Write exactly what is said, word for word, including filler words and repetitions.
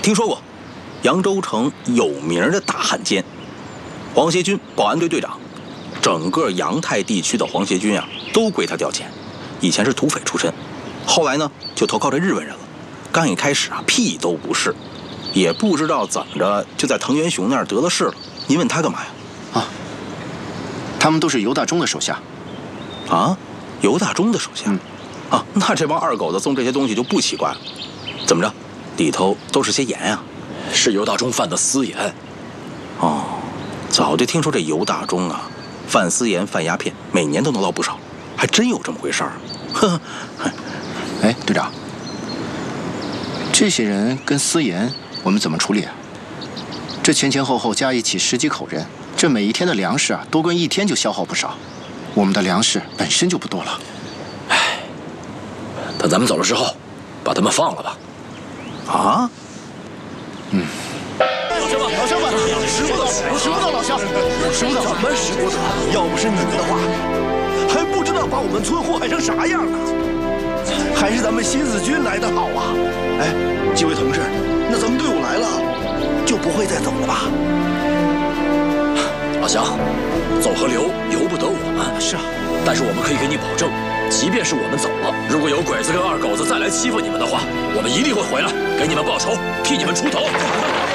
听说过，扬州城有名的大汉奸黄协军，保安队队长，整个扬泰地区的黄协军啊，都归他调遣。以前是土匪出身，后来呢就投靠这日本人了。刚一开始啊，屁都不是，也不知道怎么着，就在藤原雄那儿得了势了。您问他干嘛呀？ 啊，他们都是尤大中的手下。 啊，尤大中的手下。嗯。啊，那这帮二狗子送这些东西就不奇怪了。怎么着，里头都是些盐啊？ 是尤大中犯的私盐。 哦，早就听说这尤大中啊，贩私盐、贩鸦片，每年都能捞不少，还真有这么回事儿。呵呵。 哎，队长，这些人跟私盐，我们怎么处理啊？这前前后后加一起十几口人，这每一天的粮食啊，多跟一天就消耗不少。我们的粮食本身就不多了。 哎，等咱们走了之后，把他们放了吧。 啊？嗯。 老乡们，老乡们，识不到，识不到老乡，识不到， 怎么识不到？要不是你们的话，还不知道把我们村祸害成啥样呢。还是咱们新四军来的好啊！哎，几位同志，那咱们队伍来了，就不会再走了吧？ 老乡，走和留由不得我们。 是啊， 但是我们可以给你保证，即便是我们走了，如果有鬼子跟二狗子再来欺负你们的话，我们一定会回来给你们报仇，替你们出头。